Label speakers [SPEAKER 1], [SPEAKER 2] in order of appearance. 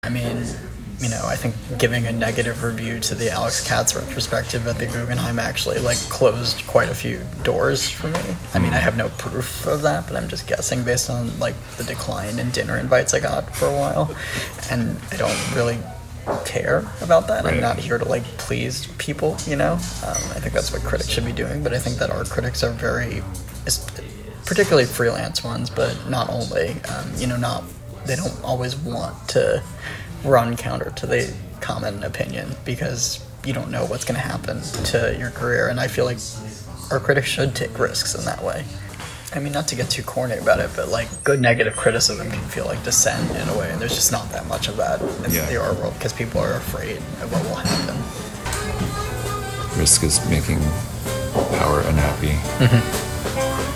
[SPEAKER 1] I mean, I think giving a negative review to the Alex Katz retrospective at the Guggenheim actually closed quite a few doors for me. I mean, I have no proof of that, but I'm just guessing based on the decline in dinner invites I got for a while, and I don't really care about that. Right. I'm not here to please people, I think that's what critics should be doing, but I think that art critics are particularly freelance ones, but not only, they don't always want to run counter to the common opinion because you don't know what's going to happen to your career, and I feel like our critics should take risks in that way. I mean, not to get too corny about it, but good negative criticism can feel like dissent in a way, and there's just not that much of that in the art world because people are afraid of what will happen.
[SPEAKER 2] Risk is making power unhappy.
[SPEAKER 1] Mm-hmm.